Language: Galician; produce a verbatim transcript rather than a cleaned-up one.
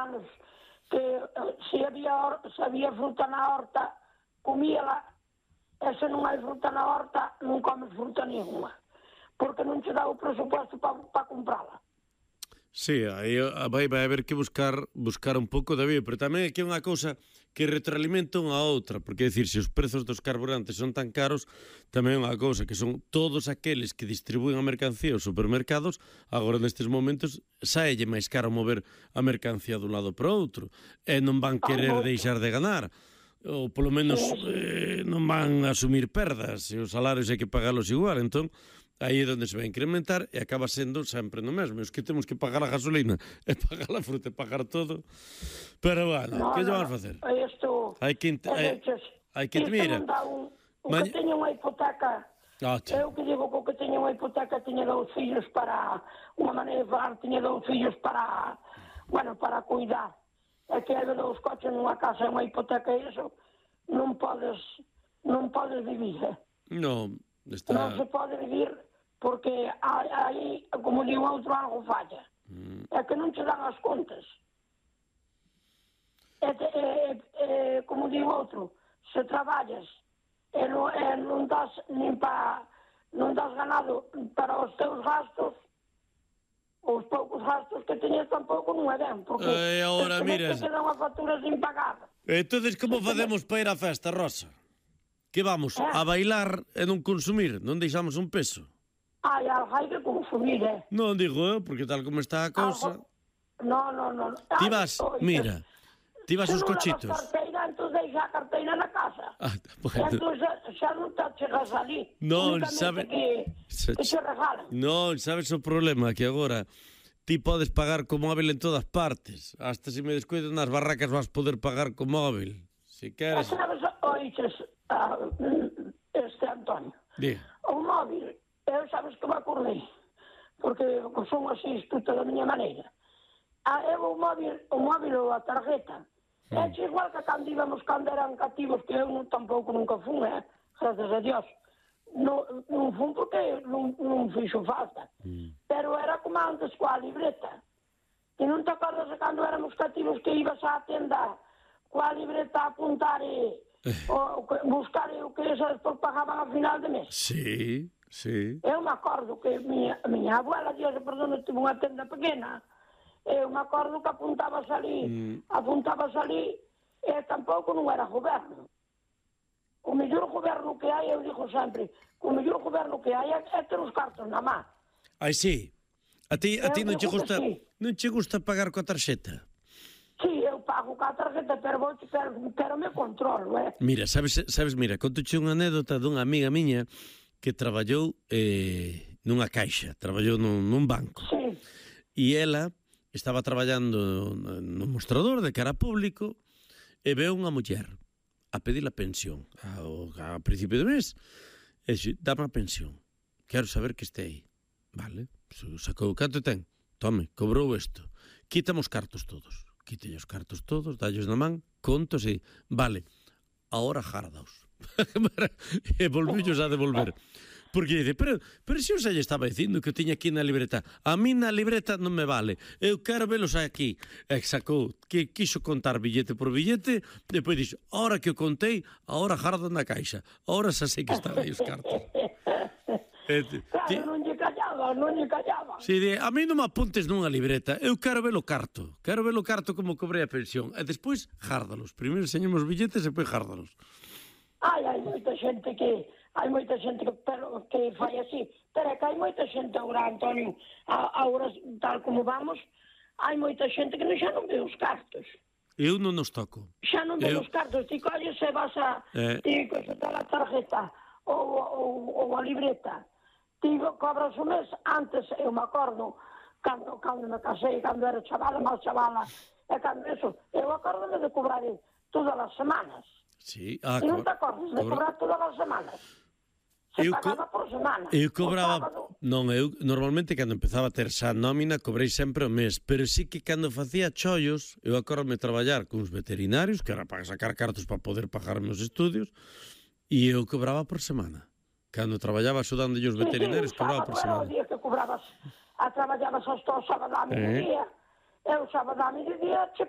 anos que eh, se había, or- se había fruta na horta, comíala, e se non hai fruta na horta, non comes fruta ninguna, porque non che dá o presupuesto para pa comprala. Sí, aí vai, vai haber que buscar buscar un pouco da vida, pero tamén aquí é unha cousa que retroalimenta unha a outra, porque, é dicir, se os prezos dos carburantes son tan caros, tamén é unha cousa que son todos aqueles que distribúen a mercancía aos supermercados, agora nestes momentos saelle máis caro mover a mercancía dun lado para outro, e non van querer deixar de ganar, ou polo menos eh, non van a asumir perdas, e os salarios hai que pagalos igual, entón aí é onde se vai incrementar e acaba sendo sempre no mesmo. Os que temos que pagar a gasolina e pagar a fruta e pagar todo. Pero, bueno, No, que lle no, vamos facer? Isto, Hai que... int- hai, hai que... isto Mira... non dá un, o Ma- que teña unha hipoteca, Ah, eu que digo que o que teña unha hipoteca teña dous fillos para, unha maneira de falar, teña dous fillos para, bueno, para cuidar. É que hai dous coches nunha casa e unha hipoteca e iso, non podes, non podes vivir, eh? No, está... Non se pode vivir porque aí, como digo outro, algo falla. Mm. É que non che dan as contas. É, é, é, como digo outro, se traballas e non, e non das nin pa, non das ganado para os teus gastos, os poucos gastos que teñes tampouco non é ben, porque e agora, mira, te queda unha factura sin pagar. Entonces, como facemos para ir á festa, Rosa? Que vamos, eh? a bailar e non consumir? Non deixamos un peso? Ai, algo hai que consumir, eh? Non digo eu, porque tal como está a cousa... Algo... No, no, no. Ti vas, Ay, mira, ti vas os cochitos. Se non levas carteira, entón deixa a carteira na casa. Ah, bueno. Entón xa, xa non te chegas ali. Non, sabe... Que, que te regalan. Non, sabes o problema? Que agora ti podes pagar co móvil en todas partes. Hasta se me descuido nas barracas vas poder pagar co móvil. Si queres... E sabes, oiches, uh, este Antonio, Diga. O móvil, eu sabes que me acordei, porque son así estuta da miña maneira. Ah, eu o móvil, o móvil ou a tarjeta, mm. é igual que cando íbamos cando eran cativos, que eu non, tampouco nunca fun, eh? Gracias a Dios. Non, non fun porque non, non fixo falta. Mm. Pero era como antes coa libreta. E non te acordas de cando éramos cativos que ibas á tenda coa libreta a apuntar e o, buscar o que eles despois pagaban a final de mes? Sí, sí. Eu me acordo que miña, miña abuela, Dios se perdone, tivo unha tenda pequena. Eu me acordo que apuntabas ali, mm. apuntabas ali, e tampouco non era goberno. O mellor goberno que hai, eu digo sempre, o mellor goberno que hai é, é ter os cartos na má. Ai, sí. A ti, a ti non che gusta, sí. non che gusta pagar coa tarxeta? Sí, eu pago coa tarjeta, pero, vou, pero, pero me controlo, eh? Mira, sabes, sabes mira, contoche unha anécdota dunha amiga miña que traballou eh, nunha caixa, traballou nun, nun banco. Sí. E ela estaba traballando no mostrador de cara público e veu unha muller a pedir a pensión ao, ao principio do mes. E dixo, dame a pensión, quero saber que este aí. Vale, sacou, canto ten? Tome, cobrou isto. Quítame os cartos todos. Quítelle os cartos todos, dallos na man, contos e... Vale, ahora jardaos. E volviullos a devolver. Porque dice, pero, pero se eu xa lle estaba dicindo que eu tiña aquí na libreta. A mí na libreta non me vale. Eu quero velos aquí. E sacou, que quiso contar billete por billete, depois dixo, ahora que o contei, ahora jardo na caixa. Ahora xa sei que están aí os cartos. Eh, claro, ti... non lle callaba, non lle callaba. Si, de, a mí non me apuntes nunha libreta, eu quero ver o carto, quero ver o carto como cobrei a pensión, e despois járdalos, primeiro enseñamos billetes e depois járdalos. Ai, hai moita xente que, hai moita xente que, pero, que fai así, pero é que hai moita xente agora, Antonio, agora tal como vamos, hai moita xente que non xa non ve os cartos. Eu non nos toco. Xa non ve eu... os cartos, ti colles e vas a, eh... ti coges a tarjeta ou, ou, ou a libreta. Ti cobras o mes, antes eu me acordo, cando, cando me casei, cando era chavala, mal chavala, e cando eso, eu acordome de cobrar todas as semanas. Sí, ah, e non te acordas de cobrar todas as semanas? Se eu pagaba co... por semana. Eu cobraba, non, eu normalmente cando empezaba a ter xa nómina cobrei sempre o mes, pero sí que cando facía chollos, eu acordome traballar cuns veterinarios, que era para sacar cartos para poder pagar meus estudios, e eu cobraba por semana. Cando traballaba axudando os veterinarios, sí, sí, cobraba por semana. O día que cobrabas, a traballabas hasta o sábado a mediodía, e o sábado a mediodía che